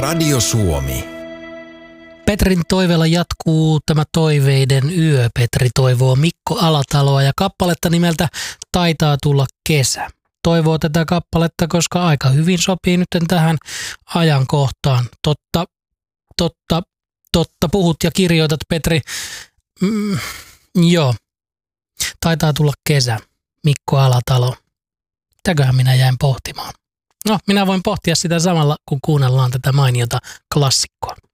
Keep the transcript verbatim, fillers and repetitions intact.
Radio Suomi. Petrin toiveella jatkuu tämä Toiveiden yö. Petri toivoo Mikko Alataloa ja kappaletta nimeltä Taitaa tulla kesä. Toivoo tätä kappaletta, koska aika hyvin sopii nyt tähän ajankohtaan. Totta, totta, totta puhut ja kirjoitat, Petri. Mm, joo, Taitaa tulla kesä. Mikko Alatalo. Mitäköhän minä jäin pohtimaan? No, minä voin pohtia sitä samalla, kun kuunnellaan tätä mainiota klassikkoa.